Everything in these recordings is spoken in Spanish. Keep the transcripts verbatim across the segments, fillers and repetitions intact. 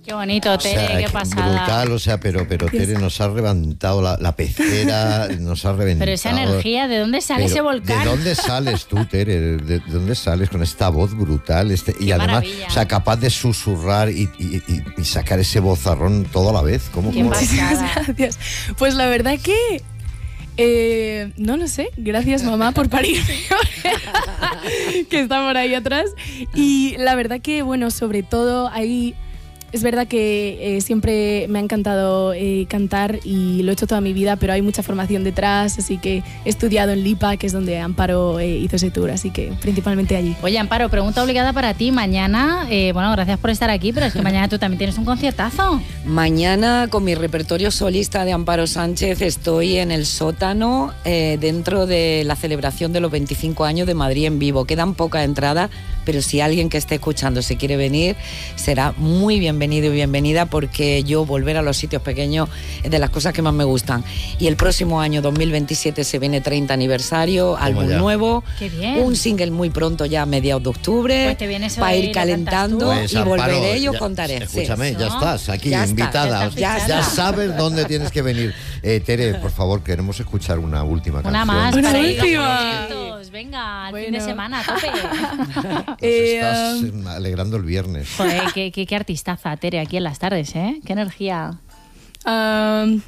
Qué bonito, Tere, o sea, qué pasada. Brutal, o sea, pero, pero Tere nos ha levantado la, la pecera, nos ha reventado. Pero esa energía, ¿de dónde sale Pero, ese volcán? ¿de dónde sales tú, Tere? ¿De, de dónde sales con esta voz brutal? Este, y Qué además, maravilla. o sea, capaz de susurrar y, y, y, y sacar ese vozarrón todo a la vez. ¿Cómo, Qué cómo? pasada. Gracias. Pues la verdad que... Eh, no lo sé, gracias mamá por parirme, que está por ahí atrás. Y la verdad que, bueno, sobre todo ahí... Es verdad que eh, siempre me ha encantado eh, cantar y lo he hecho toda mi vida, pero hay mucha formación detrás, así que he estudiado en Lipa, que es donde Amparo eh, hizo ese tour, así que principalmente allí. Oye, Amparo, pregunta obligada para ti. Mañana, eh, bueno, gracias por estar aquí, pero es que mañana tú también tienes un conciertazo. Mañana, con mi repertorio solista de Amparo Sánchez, estoy en el sótano eh, dentro de la celebración de los veinticinco años de Madrid en vivo. Quedan pocas entradas, pero si alguien que esté escuchando se quiere venir, será muy bienvenido y bienvenida, porque yo volver a los sitios pequeños es de las cosas que más me gustan. Y el próximo año, dos mil veintisiete, se viene treinta aniversario, álbum ya. nuevo, Qué bien. un single muy pronto ya a mediados de octubre, Pues te viene eso para de ir lo cantas calentando tú. Pues, y Amparo, volveré y os ya- contaré. Escúchame, Sí. ya ¿no? estás aquí, Ya está, invitada. ya está ya fichada. sabes dónde tienes que venir. Eh, Tere, por favor, queremos escuchar una última Una canción. más Una para ir a última. conciertos. Venga, al fin Bueno. de semana, a tope. Nos Eh, estás um, eh, alegrando el viernes. Joder, qué, qué, qué artistaza, Tere, aquí en las tardes, ¿eh? Qué energía. Um,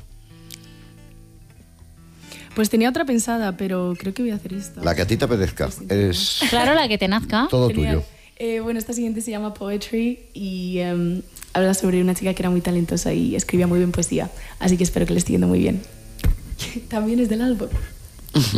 pues tenía otra pensada, pero creo que voy a hacer esta. La que a ti te apetezca. Es Claro, la que te nazca. todo Genial. tuyo. Eh, bueno, esta siguiente se llama Poetry y um, habla sobre una chica que era muy talentosa y escribía muy bien poesía. Así que espero que le esté yendo muy bien. También es del álbum.